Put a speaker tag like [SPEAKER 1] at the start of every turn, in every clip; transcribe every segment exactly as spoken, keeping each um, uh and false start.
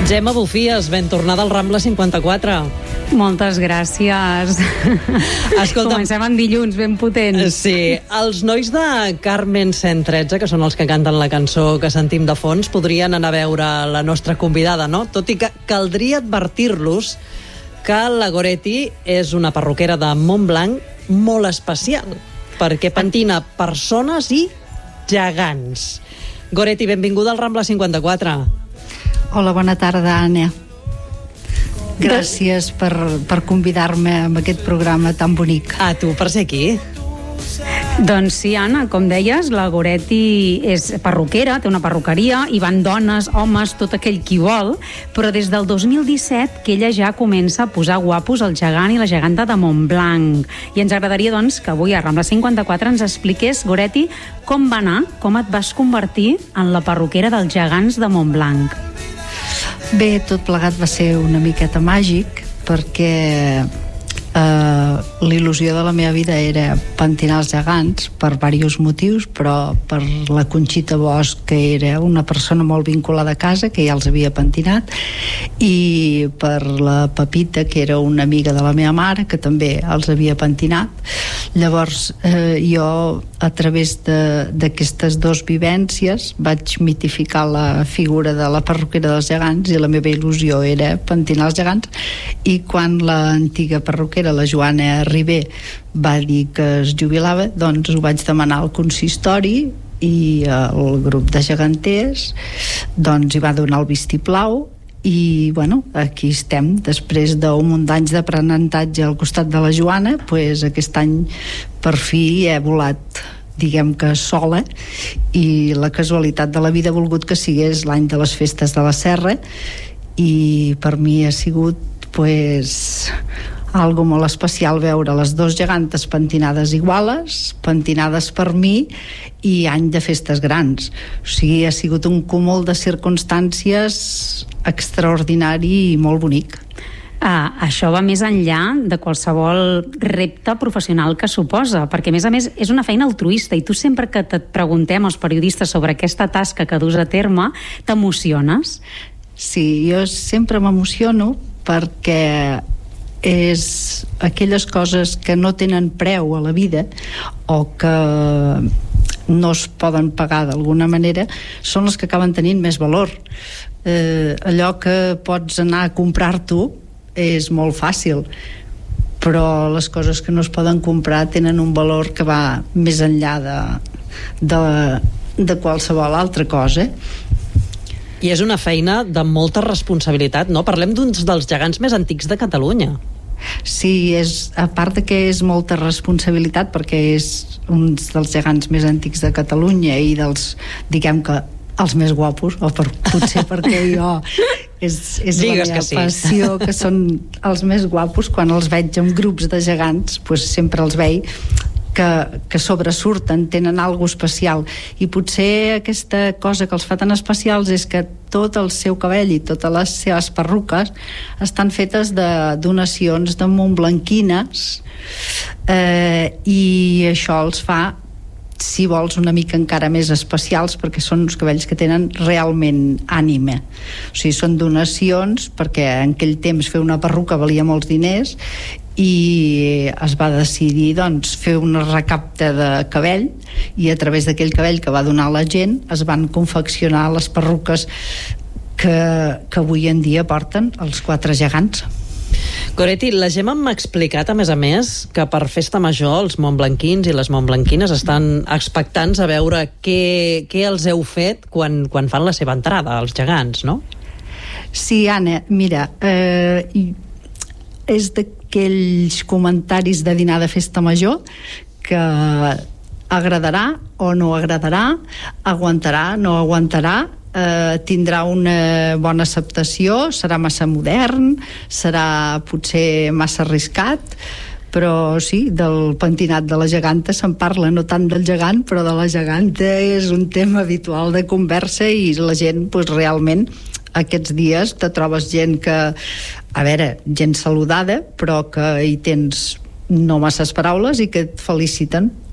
[SPEAKER 1] Gemma Bufies, ben tornada al Rambla cinquanta-quatre.
[SPEAKER 2] Moltes gràcies.
[SPEAKER 1] Escolta'm,
[SPEAKER 2] comencem en dilluns, ben potents.
[SPEAKER 1] Sí, els nois de Carmen cent tretze, que són els que canten la cançó que sentim de fons, podrien anar a veure la nostra convidada, no? Tot i que caldria advertir-los que la Goretti és una perruquera de Montblanc molt especial, perquè pentina persones i gegants. Goretti, benvinguda al Rambla cinquanta-quatre.
[SPEAKER 3] Hola, bona tarda, Anna. Gràcies per, per convidar-me a aquest programa tan bonic.
[SPEAKER 1] A tu per ser aquí.
[SPEAKER 2] Doncs sí, Anna, com deies, la Goretti és perruquera, té una perruqueria, hi van dones, homes, tot aquell qui vol, però des del dos mil disset que ella ja comença a posar guapos el gegant i la geganta de Montblanc. I ens agradaria, doncs, que avui a Rambla cinquanta-quatre ens expliqués, Goretti, com va anar, com et vas convertir en la perruquera dels gegants de Montblanc.
[SPEAKER 3] Bé, tot plegat va ser una miqueta màgic, perquè eh, l'il·lusió de la meva vida era pentinar els gegants per diversos motius, però per la Conxita Bosch, que era una persona molt vinculada a casa, que ja els havia pentinat, i per la Pepita, que era una amiga de la meva mare, que també els havia pentinat. Llavors eh, jo, a través d'aquestes dues vivències, vaig mitificar la figura de la perruquera dels gegants, i la meva il·lusió era pentinar els gegants. I quan l'antiga perruquera, la Joana Ribé, va dir que es jubilava, doncs ho vaig demanar al consistori, i el grup de geganters doncs hi va donar el vistiplau. I bueno, aquí estem després d'un munt d'anys d'aprenentatge al costat de la Joana. Pues aquest any per fi he volat, diguem que sola, i la casualitat de la vida ha volgut que sigués l'any de les festes de la Serra, i per mi ha sigut pues algo molt especial veure les dues gegantes pentinades iguales, pentinades per mi, i any de festes grans. O sigui, ha sigut un cúmul de circumstàncies extraordinari i molt bonic.
[SPEAKER 2] Ah, això va més enllà de qualsevol repte professional que suposa, perquè a més a més és una feina altruista, i tu sempre que et preguntem els periodistes sobre aquesta tasca que dus a terme, t'emociones?
[SPEAKER 3] Sí, jo sempre m'emociono perquè és aquelles coses que no tenen preu a la vida o que no es poden pagar d'alguna manera són les que acaben tenint més valor. Eh, allò que pots anar a comprar-t'ho és molt fàcil, però les coses que no es poden comprar tenen un valor que va més enllà de, de, de qualsevol altra cosa.
[SPEAKER 1] I és una feina de molta responsabilitat, no? Parlem d'uns dels gegants més antics de Catalunya.
[SPEAKER 3] Sí, és, a part de que és molta responsabilitat, perquè és un dels gegants més antics de Catalunya i dels, diguem que, els més guapos, o per, potser perquè jo és, és la meva
[SPEAKER 1] sí.
[SPEAKER 3] passió, que són els més guapos. Quan els veig en grups de gegants, pues sempre els veig que, que sobresurten, tenen alguna cosa especial, i potser aquesta cosa que els fa tan especials és que tot el seu cabell i totes les seves perruques estan fetes de donacions de montblanquines, eh, i això els fa, si vols, una mica encara més especials, perquè són uns cabells que tenen realment ànima. O sigui, són donacions, perquè en aquell temps fer una perruca valia molts diners, i es va decidir doncs fer una recapta de cabell, i a través d'aquell cabell que va donar la gent es van confeccionar les perruques que, que avui en dia porten els quatre gegants.
[SPEAKER 1] Goretti, la Gemma m'ha explicat, a més a més, que per Festa Major els montblanquins i les montblanquines estan expectants a veure què, què els heu fet quan, quan fan la seva entrada, els gegants, no?
[SPEAKER 3] Sí, Anna, mira, eh, és d'aquells comentaris de dinar de Festa Major que agradarà o no agradarà, aguantarà, no aguantarà, eh, tindrà una bona acceptació, serà massa modern, serà potser massa arriscat, però sí, del pentinat de la geganta se'n parla, no tant del gegant, però de la geganta és un tema habitual de conversa, i la gent, doncs, realment aquests dies te trobes gent que, a veure, gent saludada, però que hi tens no masses paraules i que et feliciten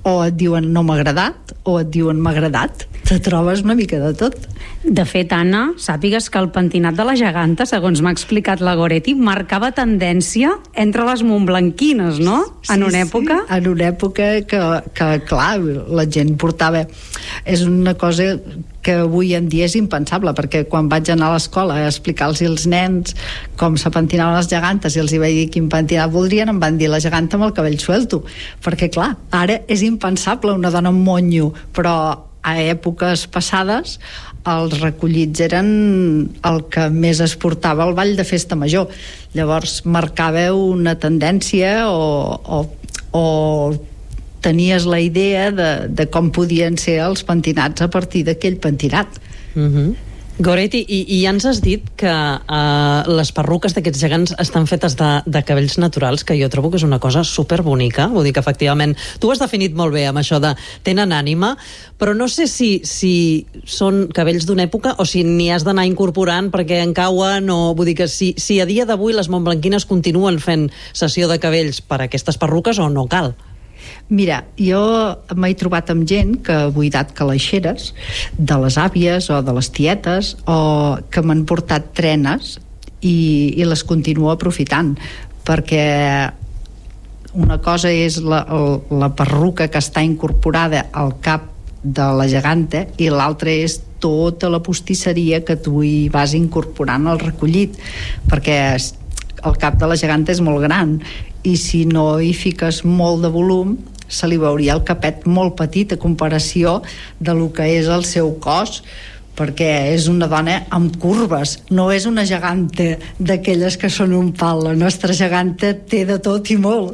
[SPEAKER 3] o et diuen no m'ha agradat o et diuen m'ha agradat. Te trobes una mica de tot.
[SPEAKER 2] De fet, Anna, sàpigues que el pentinat de la geganta, segons m'ha explicat la Goretti, marcava tendència entre les montblanquines, no?
[SPEAKER 3] Sí,
[SPEAKER 2] en una època...
[SPEAKER 3] Sí, en una època que, que, clar, la gent portava... És una cosa que avui en dia és impensable, perquè quan vaig anar a l'escola a explicar-los als nens com se pentinaven les gegantes i els hi vaig dir quin pentinat voldrien, em van dir la geganta amb el cabell suelto, perquè clar, ara és impensable una dona amb monyo, però a èpoques passades els recollits eren el que més es portava al ball de festa major. Llavors marcava una tendència o, o, o tenies la idea de, de com podien ser els pentinats a partir d'aquell pentinat.
[SPEAKER 1] Mhm. Goretti, i, i ja ens has dit que uh, les perruques d'aquests gegants estan fetes de, de cabells naturals, que jo trobo que és una cosa superbonica. Vull dir que efectivament tu ho has definit molt bé amb això de tenen ànima, però no sé si, si són cabells d'una època o si n'hi has d'anar incorporant perquè en cauen, o vull dir que si, si a dia d'avui les montblanquines continuen fent sessió de cabells per aquestes perruques o no cal.
[SPEAKER 3] Mira, jo m'he trobat amb gent que ha buidat calaixeres de les àvies o de les tietes o que m'han portat trenes i, i les continuo aprofitant, perquè una cosa és la, la perruca que està incorporada al cap de la geganta i l'altra és tota la postisseria que tu hi vas incorporant al recollit, perquè el cap de la geganta és molt gran i si no hi fiques molt de volum se li veuria el capet molt petit a comparació de lo que és el seu cos, perquè és una dona amb curves, no és una geganta d'aquelles que són un pal. La nostra geganta té de tot i molt.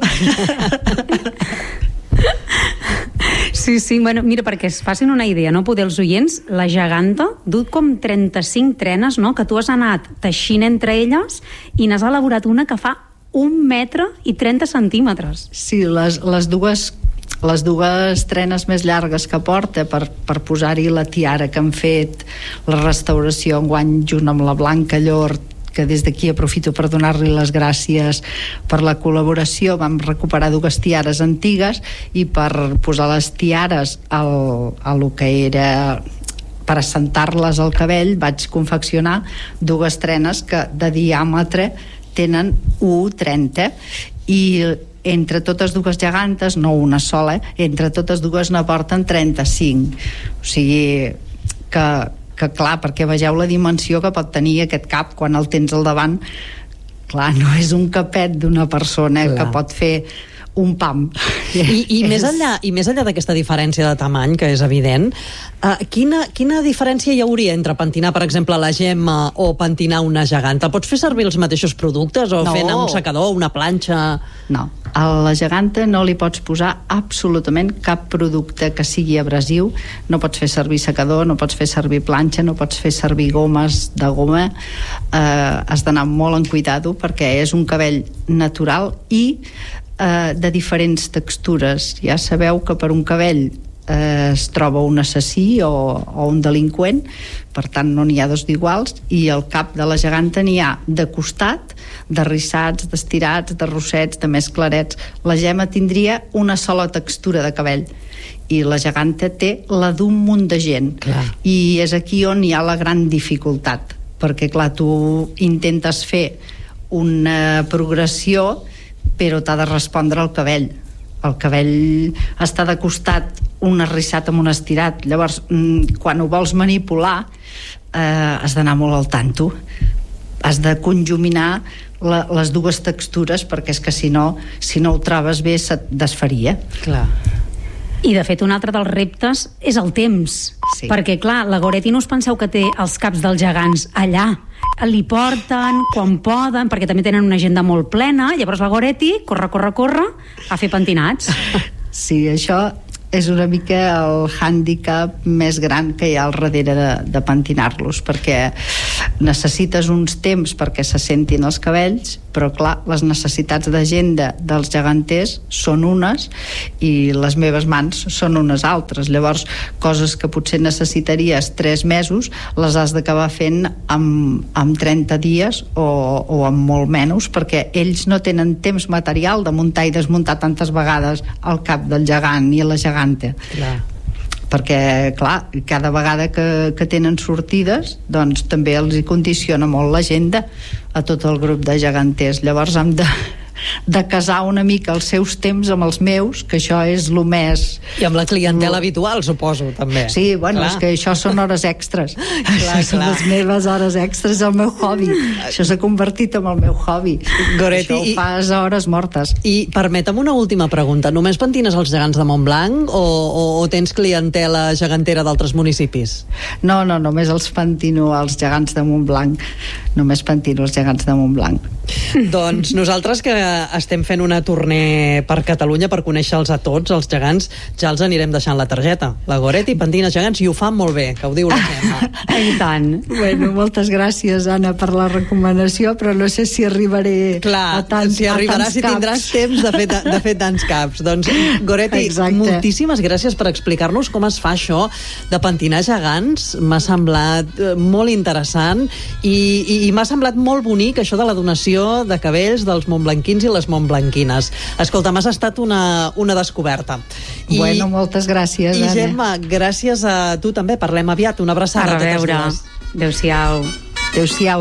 [SPEAKER 2] Sí, sí, bueno, mira, perquè es facin una idea, no? Poder els oients, la geganta du com trenta-cinc trenes, no?, que tu has anat teixint entre elles i n'has elaborat una que fa un metre i trenta centímetres.
[SPEAKER 3] Sí, les, les dues les dues trenes més llargues que porta per, per posar-hi la tiara que han fet la restauració enguany junt amb la Blanca Llor, que des d'aquí aprofito per donar-li les gràcies per la col·laboració. Vam recuperar dues tiares antigues i per posar les tiares al, a lo que era per assentar-les al cabell vaig confeccionar dues trenes que de diàmetre tenen u coma trenta i entre totes dues gegantes, no una sola, entre totes dues n'aporten trenta-cinc. O sigui que, que clar, perquè vegeu la dimensió que pot tenir aquest cap quan el tens al davant. Clar, no és un capet d'una persona clar, que pot fer un pam.
[SPEAKER 1] I, i, més enllà, i més enllà d'aquesta diferència de tamany, que és evident, uh, quina, quina diferència hi hauria entre pentinar, per exemple, la Gemma o pentinar una geganta? Pots fer servir els mateixos productes o
[SPEAKER 3] no.
[SPEAKER 1] fent un secador, una planxa?
[SPEAKER 3] No, a la geganta no li pots posar absolutament cap producte que sigui abrasiu, no pots fer servir secador, no pots fer servir planxa, no pots fer servir gomes de goma, eh, has d'anar molt en cuidado perquè és un cabell natural i eh, de diferents textures. Ja sabeu que per un cabell eh, es troba un assassí o, o un delinqüent, per tant no n'hi ha dos d'iguals, i el cap de la geganta n'hi ha de costat, de rissats, d'estirats, de rossets, de més clarets. La Gemma tindria una sola textura de cabell i la geganta té la d'un munt de gent.
[SPEAKER 1] Clar.
[SPEAKER 3] I és aquí on hi ha la gran dificultat, perquè clar, tu intentes fer una progressió però t'ha de respondre el cabell. El cabell està de costat un arrissat amb un estirat, llavors quan ho vols manipular eh, has d'anar molt al tanto, has de conjuminar la, les dues textures perquè és que si no si no ho trobes bé se't desfaria.
[SPEAKER 1] Clar.
[SPEAKER 2] I de fet un altre dels reptes és el temps,
[SPEAKER 3] sí. Perquè
[SPEAKER 2] clar, la Goretti no us penseu que té els caps dels gegants allà, li porten quan poden, perquè també tenen una agenda molt plena, llavors la Goretti corre, corre, corre a fer pentinats.
[SPEAKER 3] Sí, això és una mica el hàndicap més gran que hi ha al darrere de, de pentinar-los, perquè necessites uns temps perquè se sentin els cabells, però clar, les necessitats d'agenda dels geganters són unes i les meves mans són unes altres. Llavors, coses que potser necessitaries tres mesos les has d'acabar fent amb, amb trenta dies o, o amb molt menys, perquè ells no tenen temps material de muntar i desmuntar tantes vegades al cap del gegant i la geganta. Clar. Perquè, clar, cada vegada que, que tenen sortides, doncs també els hi condiciona molt l'agenda a tot el grup de geganters. Llavors hem de, de casar una mica els seus temps amb els meus, que això és el més...
[SPEAKER 1] I amb la clientela habitual, suposo, també.
[SPEAKER 3] Sí, bueno, clar. És que això són hores extres. Clar, són clar. Les meves hores extres, el meu hobby. Això s'ha convertit en el meu hobby. Goretti, això ho fas a hores mortes.
[SPEAKER 1] I permetem una última pregunta. Només pentines els gegants de Montblanc o, o, o tens clientela gegantera d'altres municipis?
[SPEAKER 3] No, no, només els pentino als gegants de Montblanc. Només pentino els gegants de Montblanc.
[SPEAKER 1] Doncs nosaltres que estem fent una tournée per Catalunya per conèixer-los a tots, els gegants, ja els anirem deixant la targeta. La Goretti pentina gegants i ho fan molt bé, que ho diu la Gemma.
[SPEAKER 2] I tant.
[SPEAKER 3] Bueno, moltes gràcies, Anna, per la recomanació, però no sé si arribaré
[SPEAKER 1] Clar,
[SPEAKER 3] a, tant,
[SPEAKER 1] si arribaràs,
[SPEAKER 3] a tants
[SPEAKER 1] si tindràs
[SPEAKER 3] caps.
[SPEAKER 1] temps de fer, de fer tants caps. Doncs, Goretti, Exacte. moltíssimes gràcies per explicar-nos com es fa això de pentinar gegants. M'ha semblat molt interessant i, i, i m'ha semblat molt bonic això de la donació de cabells dels montblanquins i les montblanquines. Escolta, m'has estat una, una descoberta.
[SPEAKER 3] I, bueno, moltes gràcies,
[SPEAKER 1] I,
[SPEAKER 3] Anna.
[SPEAKER 1] Gemma, gràcies a tu també. Parlem aviat. Una abraçada
[SPEAKER 2] a reveure. A totes dues. Adéu-siau.
[SPEAKER 3] Adéu-siau.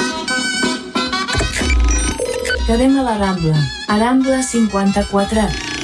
[SPEAKER 4] Quedem a la Rambla. A Rambla cinquanta-quatre.